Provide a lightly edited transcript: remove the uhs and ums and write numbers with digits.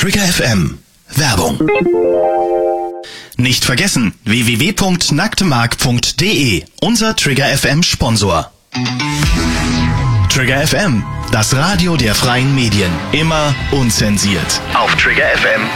Trigger FM. Werbung. Nicht vergessen, www.nacktemark.de, unser Trigger FM Sponsor. Trigger FM, das Radio der freien Medien. Immer unzensiert. Auf Trigger FM.